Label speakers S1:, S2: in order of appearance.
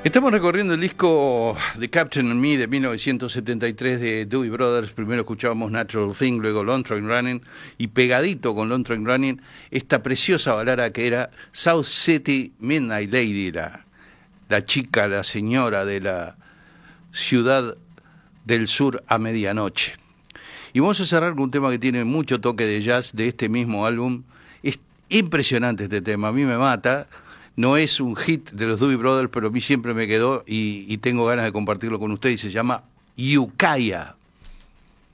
S1: Estamos recorriendo el disco The Captain and Me de 1973 de Doobie Brothers. Primero escuchábamos Natural Thing, luego Long Train Running, y pegadito con Long Train Running, esta preciosa balada que era South City Midnight Lady, la chica, la señora de la ciudad del sur a medianoche. Y vamos a cerrar con un tema que tiene mucho toque de jazz de este mismo álbum. Es impresionante este tema, a mí me mata. No es un hit de los Doobie Brothers, pero a mí siempre me quedó y tengo ganas de compartirlo con ustedes. Se llama Ukiah.